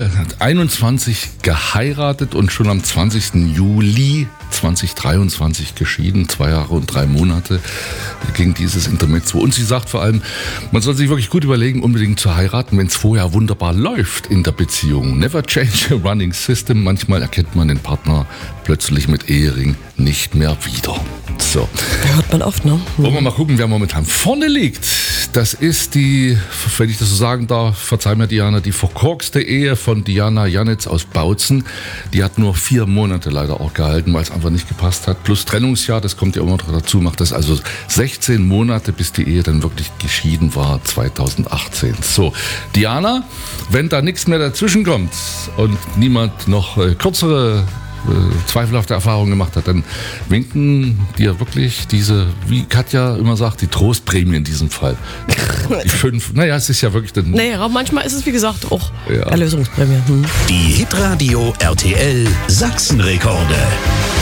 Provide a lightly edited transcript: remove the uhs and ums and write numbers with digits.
21 geheiratet und schon am 20. Juli 2023 geschieden. 2 Jahre und 3 Monate ging dieses Intermezzo. Und sie sagt vor allem, man soll sich wirklich gut überlegen, unbedingt zu heiraten, wenn es vorher wunderbar läuft in der Beziehung. Never change a running system. Manchmal erkennt man den Partner plötzlich mit Ehering nicht mehr wieder. So. Hört man oft, ne? Wollen wir mal gucken, wer momentan vorne liegt. Das ist die, wenn ich das so sagen darf, verzeih mir Diana, die verkorkste Ehe von Diana Janitz aus Bautzen. Die hat nur 4 Monate leider auch gehalten, weil es einfach nicht gepasst hat. Plus Trennungsjahr, das kommt ja immer noch dazu, macht das also 16 Monate, bis die Ehe dann wirklich geschieden war, 2018. So, Diana, wenn da nichts mehr dazwischen kommt und niemand noch kürzere zweifelhafte Erfahrungen gemacht hat, dann winken dir wirklich diese, wie Katja immer sagt, die Trostprämie in diesem Fall. Die 5, naja, es ist ja wirklich... Naja, manchmal ist es, wie gesagt, auch Ja. Erlösungsprämie. Die Hitradio RTL Sachsenrekorde.